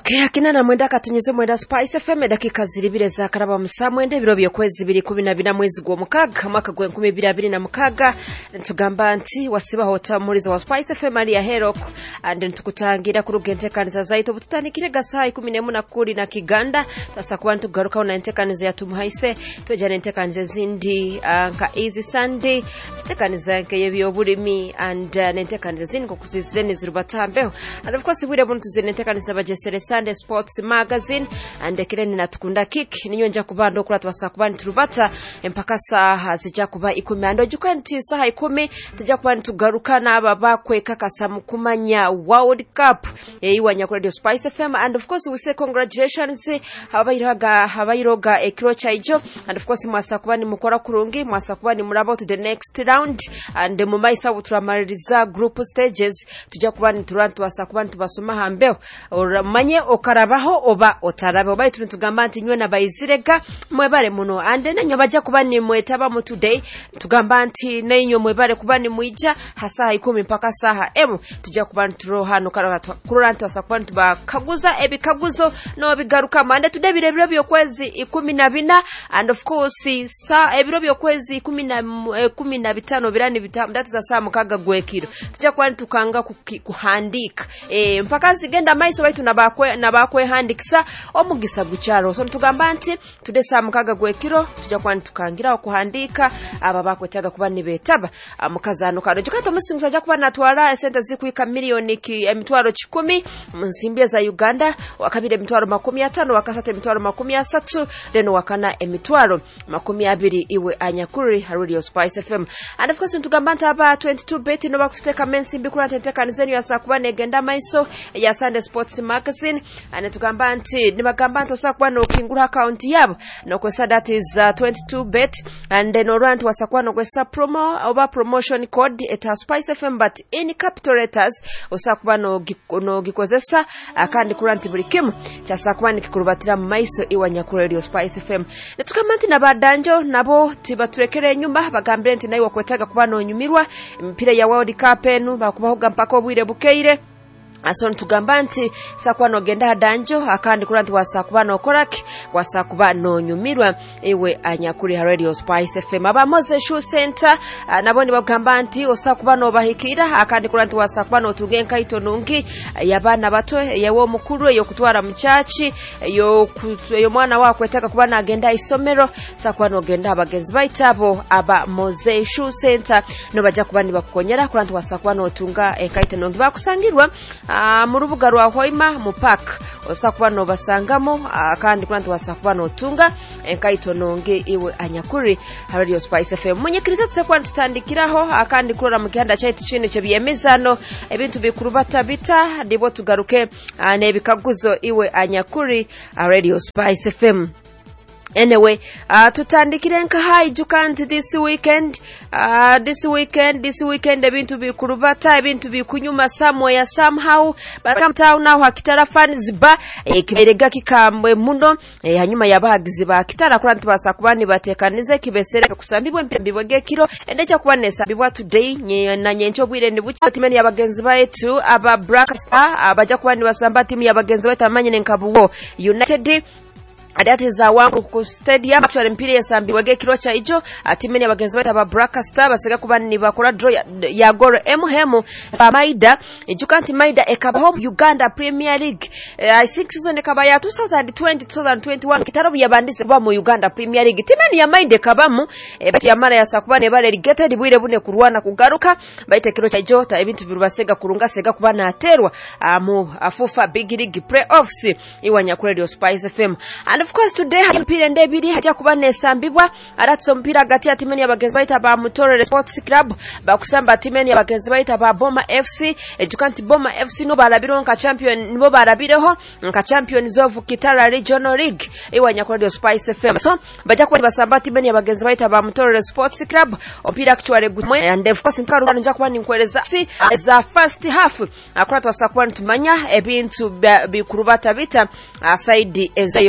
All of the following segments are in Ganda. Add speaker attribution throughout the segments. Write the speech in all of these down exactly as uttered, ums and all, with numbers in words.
Speaker 1: Okay, akina na mwenda katunyize mwenda Spice F M dakika ziribire za karaba musa mwende biro byo kwezi biri kumi na bina mwezi gwo mukaga mwaka gwa nkumi bibiri abiri na mukaga ntugamba nti wasiba hota muriza wa Spice F M ali ya Herok and tukutangira ku rugentekaniza zaito bututanikire gasaha kumi n'emu na kuri na Kiganda tasa kuba ntugaruka una ntekaniza yatumuhaise tojane ntekaniza zindi uh, nka Easy Sunday ntekaniza nke yebyo bulimi and uh, ntekaniza zindi ko kusizire nizirubatambeho and of course bwire buntu zine ntekaniza bajesere Sunday Sports Magazine and kireni natukunda kick ninyo nja kubando kula twasa kubani turubata empaka saha zija kuba ikumi ando jukwenti saha ikumi tujja kuba ntugaruka n'aba bakweka kasamu kumanya World Cup eiwanya ku Radio Spice F M and of course we say congratulations habayiroga habayiroga ekiro chaijo and of course mwasa kuba ni mukora kurungi mwasa kuba ni murabo to the next round and mu maisa uturamaririza group stages tujja kuba nturantu wasa kuba ntubasoma hambeo manye okarabaho oba otarabe oba itu tugamba nti nywe nabayizirega mwebare muno ande nanyo bajja kuba ni mwetaba mu today tugamba nti nenyo mwebare kuba ni muija hasa ikumi mpaka saha emu tujja kuba nturo hano kurantu asakuba ntubakaguza ebikaguzo no bigaruka mande today birebiro byo kwezi ikumi na bina and of course sa ebiro byo kwezi ikumi na kumi na bitano birani bitano datu za saa mukaga gwekiro tujja kuba ntukanga kuhandika eh mpaka zigenda maiso baitu nabakwe nabakwe handikisa omugisa gucharo so ntugamba nti tudesa mukaga gwekiro tujja kwa ntukangira okuhandika aba bakwetaga kuba nibetaba mukazano karo jukato musinguza ja kuba natwara sente zikuika milioni ki emitwaro kikumi munsimbye za Uganda wakabire emitwaro makumi atano wakasate emitwaro makumi asatu then wakana emitwaro makumi abiri iwe anyakuri Radio Spice F M and of course ntugamba nti aba twenty-two bet no bakuteka mensimbi kula teteka nzenu ya sakuba negenda maiso ya Sunday Sports Magazine and tugamba nti nibagamba nti osakwa no kingura account yabo no kwesa that is uh, twenty-two bet and then orant wasakwa no kwesa promo oba promotion code eta Spice F M but any capital letters osakwa no no gikozesa akandi kuranti buli kimu kyasakwa nikikurubatira mu maiso iwanya ku Radio Spice F M netugamba nti nabadanjo nabo tibaturekere nyumba bagambe nti nayo wakwetaga kuba no nyumirwa empira ya World Cup enu bakubahoga mpaka obwire bukeire aso ntugamba nti sakwa no genda danjo akandi kuranti wasakuba no koraki wasakuba no nyumirwa ewe anyakuri Radio Spice F M aba Moses Shoe Center naboni bagamba nti osakuba no bahikira akandi kuranti wasakuba no tugenka itonungi yabana bato yewo mukuru yo kutwara muchachi yo yo mwana wako etaka kuba na agenda isomero sakwa no genda abagenzi baitabo aba Moses Shoe Center no baja kuba ni bakukonyera kuranti wasakuba no tunga ekaite nongi bakusangirwa Uh, murubuga rwa Hoima mu park osakuba no basangamo uh, kandi kwantu wasakuba no tunga enkaito nonge iwe anyakuri Radio Spice F M munyekiriza tsekwa tutandikiraho akandi kurora mu kihanda cya iticini cyo biyemezano ebintu bikurubata bita ndibo tugaruke uh, nebikaguzo iwe anyakuri uh, Radio Spice F M. Anyway, uh, tutandikire nka hai jukanti this weekend, uh, this weekend, this weekend ebintu bikurubata, ebintu bikunyuma somewhere somehow, bakamtao naho hakitara fans ba, ekirega kikambwe muno, e, hanyuma yabagizi ba kitara kuranti basakubani batekanize kibesere kusambibwe mpembibwege kiro, endecha kubanesa bibwa today, nye, na nyencho bwire ni buchi, timeni yabagenzi baetu, aba Black Star, abaja kubani wasamba timu yabagenzi baetu amanye nenkabuwo United, that is a wangu ku stadium actually mpira yasambi wage kiro cha ijo atimeni abagenzi bata ba Braka Star basega kubani ni bakora draw ya, ya goro emuhemu ba Maida ejukanti Maida ekabaho Uganda Premier League uh, I think season ekaba ya twenty twenty twenty twenty-one kitaro yabandise kuba mu Uganda Premier League timeni ya Maida kabamu e, bati ya mara ya sakubani bale relegated bwire bune kurwana kugaruka baite kiro cha ijo ta ebintu birubasega kurunga sega kubana aterwa uh, mu afufa Big League playoffs iwanya ku Radio Spice F M and of course today mpira ndebiri haja kuba nesambibwa aratso mpira gati ya timeni abagenzi baita ba Mutore Sports Club bakusamba timeni abagenzi baita ba Boma F C ejukanti Boma F C no barabiro nka champion nibo barabireho nka champions of Kitara Regional League iwanya Radio Spice F M so baja kuba basamba timeni abagenzi baita ba Mutore Sports Club mpira actually good and of course nkaru nja kuba ninkweleza si za first half akora twasakwa ntumanya ebintu bikurubata bita aside ezayo iwa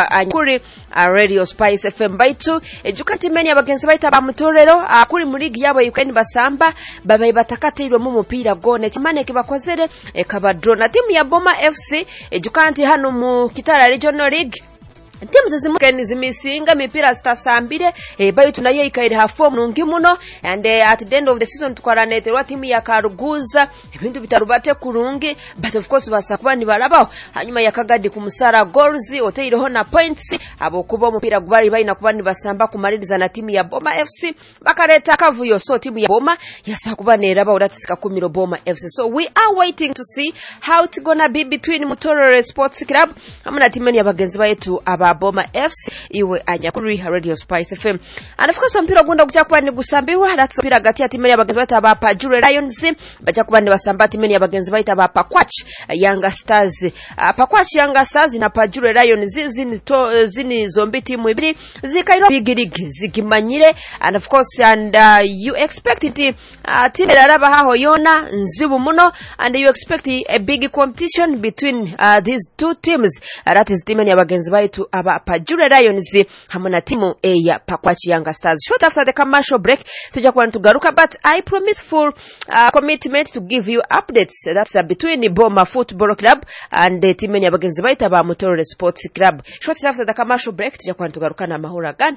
Speaker 1: iwe anyakuri uh, Radio Spice F M baitu ejuka timeni abagenzi baita ba mutorero uh, kuri muri ligi yabo yikweni basamba babaye batakatirwe mu mupira gone kimane kibakozere ekabadro na timu ya Boma F C ejuka anti hano mu Kitara Regional League timu zizimukeni zimisinga mipira sitasambire e bayo tunaye ikaire hafo mungi muno and uh, at the end of the season tukwaranete timu ya Karuguza ibintu bitarubate kurungi but of course basakuba ni barabaho hanyuma yakagadi kumusara goals oteireho na points abo kuba mupira gubari bayina kuba ni basamba kumaririza na timu ya Boma F C bakareta kavuyo so timu ya Boma yasakuba neraba uratisika kumiro Boma F C so we are waiting to see how it's gonna be between Mutoro Sports Club amuna timu ya bagenzi bayetu aba Boma F C iwe anyakuri Radio Spice F M and of course mpira gunda kuchakwa ni gusambiwa that's mpira gati ya timu ya bagenzi baita ba Pajure Lions bachakuba ni basamba timu ya bagenzi baita ba Pakwach Yanga Stars uh, Pakwach Yanga Stars na Pajure Lions zini to, zini zombi timu ibiri zikairo big league zikimanyire and of course and uh, you expect it uh, timu laraba haho yona nzibu muno and you expect a big competition between uh, these two teams uh, that is timu ya bagenzi baitu aba Pajure Lions hamuna timu A ya Pakwach Yanga Stars. Short after the commercial break tujakuwa tugaruka but I promise full uh, commitment to give you updates that's uh, between Boma Football Club and the timu ya bagenzi baita ba Mutoro Sports Club. Short after the commercial break tujakuwa tugaruka na mahura gan